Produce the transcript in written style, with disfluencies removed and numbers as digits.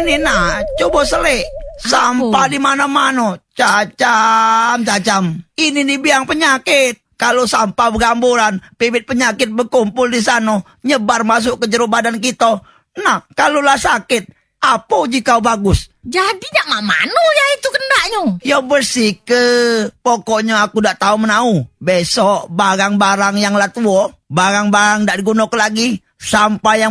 Ini nak, coba selik. Sampah di mana-mana. Cacam. Ini nih biang penyakit. Kalau sampah bergamburan, bibit penyakit berkumpul di sana, nyebar masuk ke jero badan kita. Nah, kalaulah sakit, apa jika bagus? Jadi nak mano ya itu kendaknya? Ya bersih ke. Pokoknya aku tak tahu menau. Besok barang-barang yang lah tua, barang-barang tak digunakan lagi, sampah yang